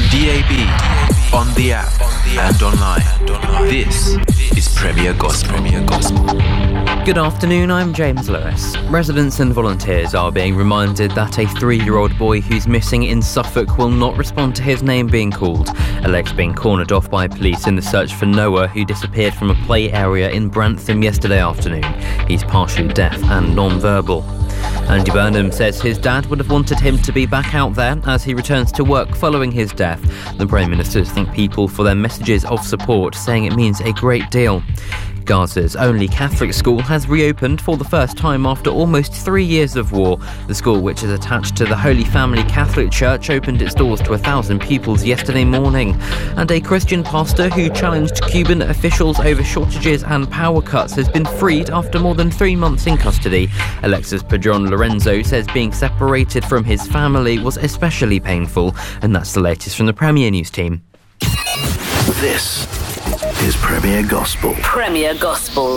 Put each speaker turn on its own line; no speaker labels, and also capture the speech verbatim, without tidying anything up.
D A B, on the app, and online. This is Premier Gospel.
Good afternoon, I'm James Lewis. Residents and volunteers are being reminded that a three-year-old boy who's missing in Suffolk will not respond to his name being called, alleged being cornered off by police in the search for Noah, who disappeared from a play area in Brantham yesterday afternoon. He's partially deaf and non-verbal. Andy Burnham says his dad would have wanted him to be back out there as he returns to work following his death. The Prime Minister thanked people for their messages of support, saying it means a great deal. Gaza's only Catholic school has reopened for the first time after almost three years of war. The school, which is attached to the Holy Family Catholic Church, opened its doors to a thousand pupils yesterday morning. And a Christian pastor who challenged Cuban officials over shortages and power cuts has been freed after more than three months in custody. Alexis Padron Lorenzo says being separated from his family was especially painful. And that's the latest from the Premier News team.
This is Premier Gospel.
Premier Gospel.